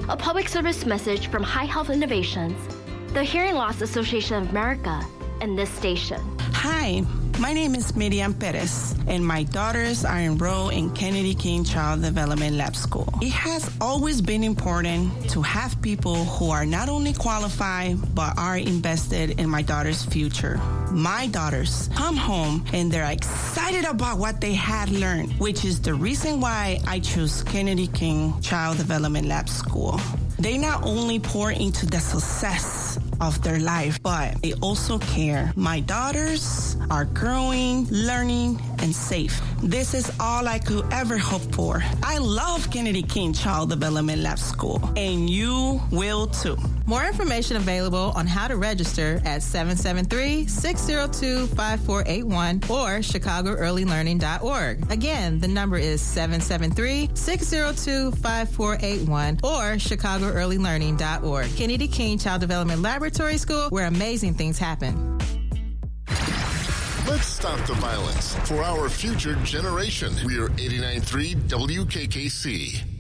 A public service message from High Health Innovations, the Hearing Loss Association of America, and this station. Hi, my name is Miriam Perez, and my daughters are enrolled in Kennedy King Child Development Lab School. It has always been important to have people who are not only qualified, but are invested in my daughter's future. My daughters come home and they're excited about what they had learned, which is the reason why I chose Kennedy King Child Development Lab School. They not only pour into the success of their life, but they also care. My daughters are growing, learning, and safe. This is all I could ever hope for. I love Kennedy King Child Development Lab School, and you will too. More information available on how to register at 773-602-5481 or chicagoearlylearning.org. Again, the number is 773-602-5481 or chicagoearlylearning.org. Kennedy King Child Development Laboratory School, where amazing things happen. Let's stop the violence for our future generation. We are 89.3 WKKC.